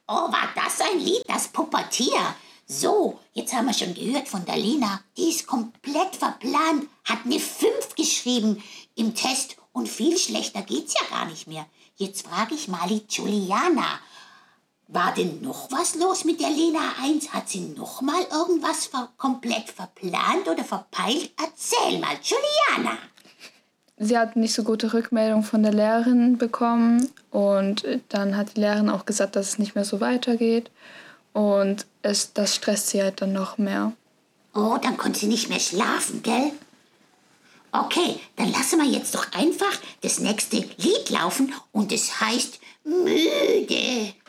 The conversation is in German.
Oh, war das ein Lied, das Pubertier? So, jetzt haben wir schon gehört von der Lena. Die ist komplett verplant, hat eine 5 geschrieben im Test und viel schlechter geht's ja gar nicht mehr. Jetzt frage ich mal die Juliana. War denn noch was los mit der Lena 1? Hat sie noch mal irgendwas komplett verplant oder verpeilt? Erzähl mal, Juliana. Sie hat nicht so gute Rückmeldung von der Lehrerin bekommen und dann hat die Lehrerin auch gesagt, dass es nicht mehr so weitergeht und das stresst sie halt dann noch mehr. Oh, dann konnte sie nicht mehr schlafen, gell? Okay, dann lassen wir jetzt doch einfach das nächste Lied laufen und es heißt Müde.